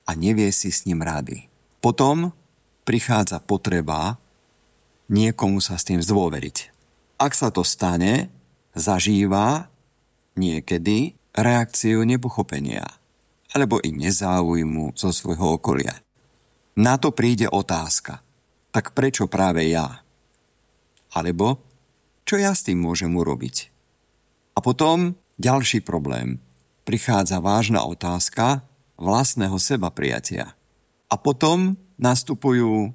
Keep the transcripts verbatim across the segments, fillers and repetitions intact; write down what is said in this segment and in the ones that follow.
a nevie si s ním rady. Potom prichádza potreba niekomu sa s tým zdôveriť. Ak sa to stane, zažíva niekedy reakciu nepochopenia alebo i nezáujmu zo svojho okolia. Na to príde otázka. Tak prečo práve ja? Alebo čo ja s tým môžem urobiť? A potom ďalší problém. Prichádza vážna otázka vlastného sebaprijatia. A potom nastupujú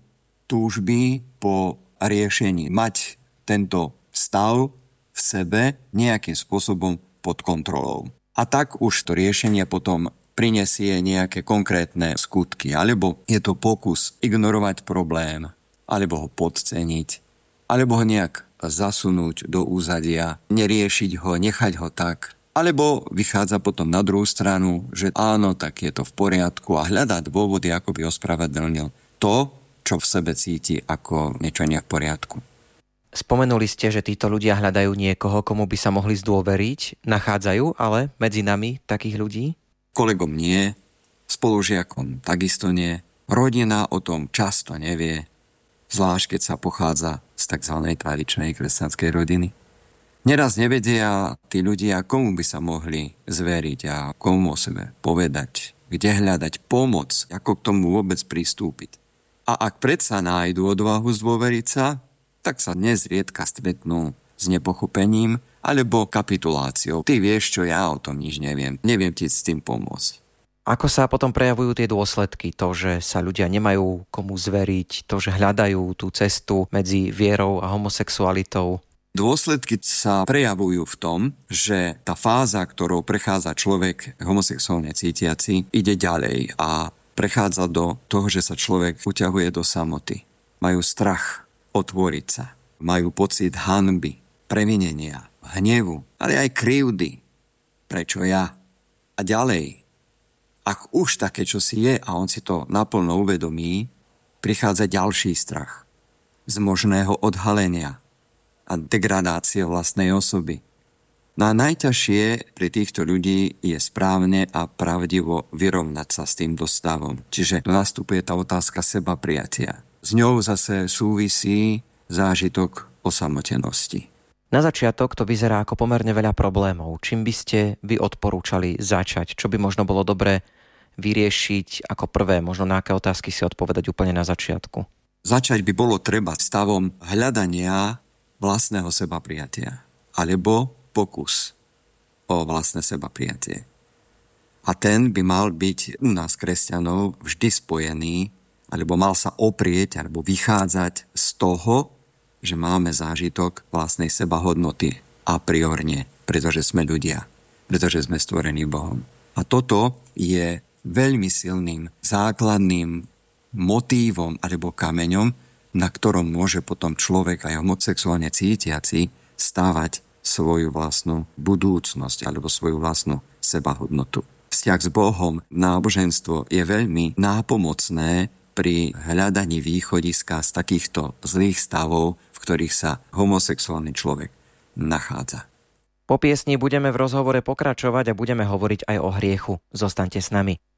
túžby po riešení. Mať tento stav v sebe nejakým spôsobom pod kontrolou. A tak už to riešenie potom prinesie nejaké konkrétne skutky. Alebo je to pokus ignorovať problém, alebo ho podceniť, alebo ho nejak zasunúť do úzadia, neriešiť ho, nechať ho tak. Alebo vychádza potom na druhú stranu, že áno, tak je to v poriadku a hľadá dôvody, ako by ospravedlnil to, čo v sebe cíti ako niečo nie v poriadku. Spomenuli ste, že títo ľudia hľadajú niekoho, komu by sa mohli zdôveriť. Nachádzajú ale medzi nami takých ľudí? Kolegom nie, spolužiakom takisto nie. Rodina o tom často nevie, zvlášť keď sa pochádza z tzv. Tradičnej kresťanskej rodiny. Neraz nevedia tí ľudia, komu by sa mohli zveriť a komu o sebe povedať, kde hľadať pomoc, ako k tomu vôbec pristúpiť. A ak predsa nájdu odvahu zdôveriť sa, tak sa nezriedka stretnú s nepochopením alebo kapituláciou. Ty vieš, čo ja o tom nič neviem. Neviem ti s tým pomôcť. Ako sa potom prejavujú tie dôsledky? To, že sa ľudia nemajú komu zveriť, to, že hľadajú tú cestu medzi vierou a homosexualitou? Dôsledky sa prejavujú v tom, že tá fáza, ktorou prechádza človek homosexuálne cítiaci, ide ďalej a prechádza do toho, že sa človek uťahuje do samoty. Majú strach otvoriť sa. Majú pocit hanby, previnenia, hnevu, ale aj krivdy. Prečo ja? A ďalej, ak už také čosi je a on si to naplno uvedomí, prichádza ďalší strach z možného odhalenia a degradácie vlastnej osoby. No a najťažšie pri týchto ľudí je správne a pravdivo vyrovnať sa s týmto stavom. Čiže tu nastupuje tá otázka sebaprijatia. S ňou zase súvisí zážitok osamotenosti. Na začiatok to vyzerá ako pomerne veľa problémov. Čím by ste vy odporúčali začať? Čo by možno bolo dobré vyriešiť ako prvé? Možno na aké otázky si odpovedať úplne na začiatku? Začať by bolo treba stavom hľadania vlastného sebaprijatia. Alebo pokus o vlastné sebaprijatie. A ten by mal byť u nás kresťanov vždy spojený, alebo mal sa oprieť, alebo vychádzať z toho, že máme zážitok vlastnej sebahodnoty a priorne, pretože sme ľudia, pretože sme stvorení Bohom. A toto je veľmi silným základným motívom alebo kameňom, na ktorom môže potom človek aj homosexuálne cítiaci stávať svoju vlastnú budúcnosť alebo svoju vlastnú sebahodnotu. Vzťah s Bohom, náboženstvo je veľmi nápomocné pri hľadaní východiska z takýchto zlých stavov, v ktorých sa homosexuálny človek nachádza. Po piesni budeme v rozhovore pokračovať a budeme hovoriť aj o hriechu. Zostaňte s nami.